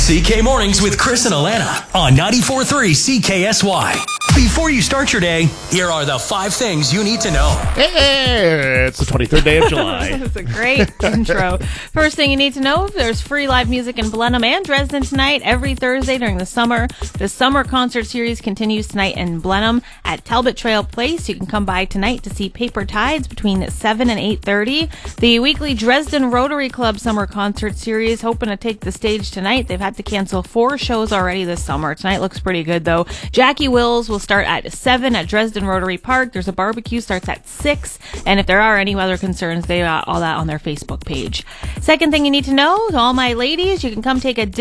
CK Mornings with Chris and Alana on 94.3 CKSY. Before you start your day, here are the 5 things you need to know. Hey, it's the 23rd day of July. That's a great intro. First thing you need to know, there's free live music in Blenheim and Dresden tonight, every Thursday during the summer. The summer concert series continues tonight in Blenheim at Talbot Trail Place. You can come by tonight to see Paper Tides between 7 and 8:30. The weekly Dresden Rotary Club summer concert series hoping to take the stage tonight. They've had to cancel 4 shows already this summer. Tonight looks pretty good, though. Jackie Wills will start at 7 at Dresden Rotary Park. There's a barbecue, starts at 6. And if there are any weather concerns, they got all that on their Facebook page. Second thing you need to know, to all my ladies, you can come take a